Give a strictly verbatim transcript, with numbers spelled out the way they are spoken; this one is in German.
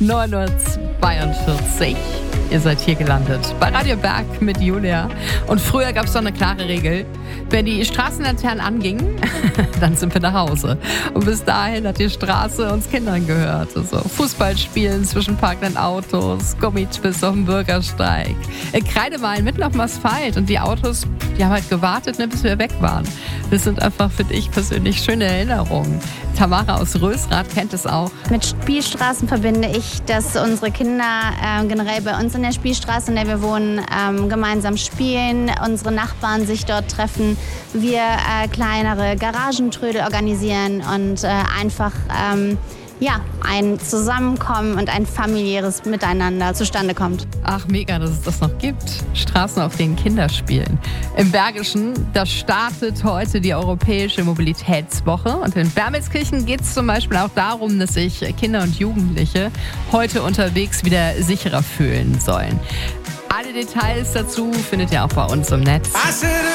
neun Uhr zweiundvierzig. Ihr seid hier gelandet bei Radio Berg mit Julia. Und früher gab es doch eine klare Regel. Wenn die Straßenlaternen angingen, dann sind wir nach Hause. Und bis dahin hat die Straße uns Kindern gehört. Also Fußballspielen zwischen parkenden Autos, Gummitwist auf dem Bürgersteig, Kreidemalen mitten auf dem Asphalt. Und die Autos, die haben halt gewartet, ne, bis wir weg waren. Das sind einfach, finde ich persönlich, schöne Erinnerungen. Tamara aus Rösrath kennt es auch. Mit Spielstraßen verbinde ich, dass unsere Kinder äh, generell bei uns in der Spielstraße, in der wir wohnen, ähm, gemeinsam spielen, unsere Nachbarn sich dort treffen, wir äh, kleinere Garagentrödel organisieren und äh, einfach ähm, ja, ein Zusammenkommen und ein familiäres Miteinander zustande kommt. Ach, mega, dass es das noch gibt. Straßen, auf denen Kinder spielen. Im Bergischen, da startet heute die Europäische Mobilitätswoche. Und in Wermelskirchen geht es zum Beispiel auch darum, dass sich Kinder und Jugendliche heute unterwegs wieder sicherer fühlen sollen. Alle Details dazu findet ihr auch bei uns im Netz.